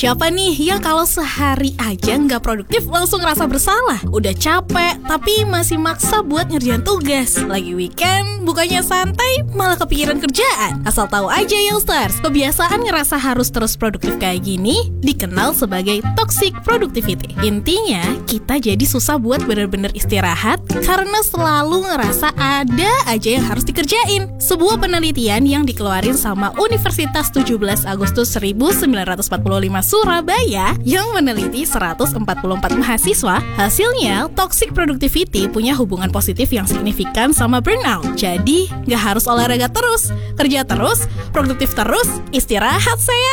Siapa nih yang kalau sehari aja nggak produktif langsung ngerasa bersalah? Udah capek, tapi masih maksa buat ngerjain tugas. Lagi weekend, bukannya santai, malah kepikiran kerjaan. Asal tahu aja Youngsters, kebiasaan ngerasa harus terus produktif kayak gini dikenal sebagai toxic productivity. Intinya, kita jadi susah buat bener-bener istirahat karena selalu ngerasa ada aja yang harus dikerjain. Sebuah penelitian yang dikeluarin sama Universitas 17 Agustus 1945 Surabaya yang meneliti 144 mahasiswa, hasilnya toxic productivity punya hubungan positif yang signifikan sama burnout. Jadi, nggak harus olahraga terus, kerja terus, produktif terus, istirahat saya.